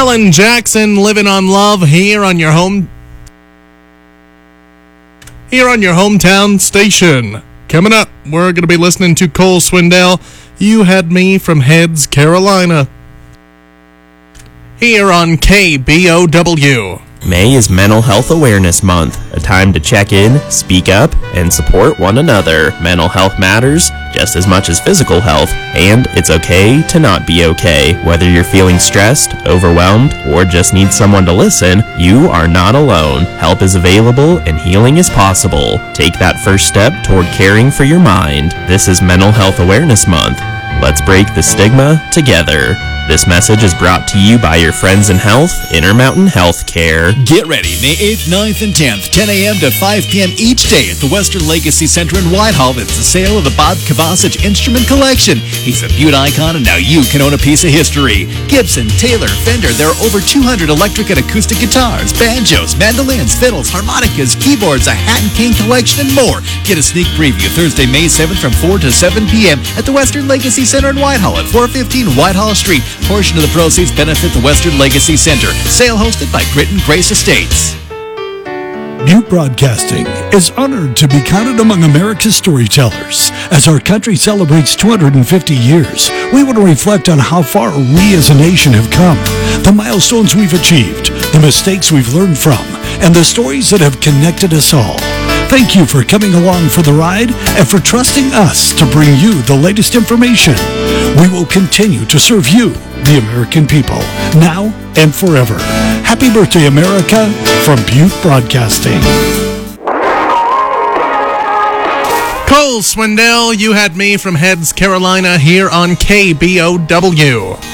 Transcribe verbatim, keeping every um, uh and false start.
Alan Jackson, Living on Love, here on your home... Here on your hometown station. Coming up, we're going to be listening to Cole Swindell, You Had Me from Heads, Carolina. Here on K B O W. May is Mental Health Awareness Month, a time to check in, speak up, and support one another. Mental health matters just as much as physical health, and it's okay to not be okay. Whether you're feeling stressed, overwhelmed, or just need someone to listen, you are not alone. Help is available and healing is possible. Take that first step toward caring for your mind. This is Mental Health Awareness Month. Let's break the stigma together. This message is brought to you by your friends in health, Intermountain Healthcare. Get ready May eighth, ninth, and tenth, ten a.m. to five p.m. each day at the Western Legacy Center in Whitehall. It's the sale of the Bob Kovacic Instrument Collection. He's a Butte icon, and now you can own a piece of history. Gibson, Taylor, Fender, there are over two hundred electric and acoustic guitars, banjos, mandolins, fiddles, harmonicas, keyboards, a hat and cane collection, and more. Get a sneak preview Thursday, May seventh from four to seven p.m. at the Western Legacy Center in Whitehall at four fifteen Whitehall Street. Portion of the proceeds benefit the Western Legacy Center. Sale hosted by Grit and Grace Estates. Butte Broadcasting is honored to be counted among America's storytellers. As our country celebrates two hundred fifty years, we want to reflect on how far we as a nation have come, the milestones we've achieved, the mistakes we've learned from, and the stories that have connected us all. Thank you for coming along for the ride and for trusting us to bring you the latest information. We will continue to serve you, the American people, now and forever. Happy birthday, America, from Butte Broadcasting. Cole Swindell, You Had Me from Heads, Carolina, here on K B O W.